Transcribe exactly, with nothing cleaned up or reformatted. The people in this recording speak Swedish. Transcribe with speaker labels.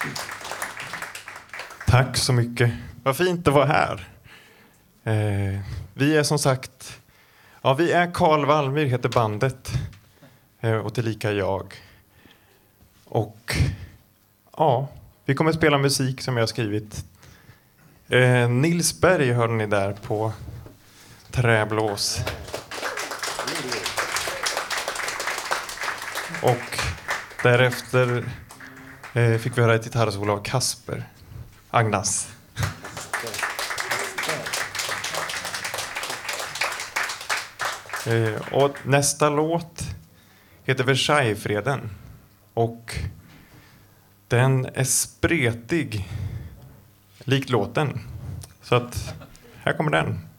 Speaker 1: Tack så mycket. Vad fint att vara här. Eh, vi är som sagt... Ja, vi är Karl Wallmyr heter bandet. Eh, och tillika jag. Och... Ja, vi kommer att spela musik som jag har skrivit. Eh, Nils Berg hörde ni där på träblås. Och därefter eh, fick vi höra ett gitarrsolo av Kasper Agnas. Eh, och nästa låt heter Versaillesfreden. Och den är spretig, likt låten. Så att här kommer den.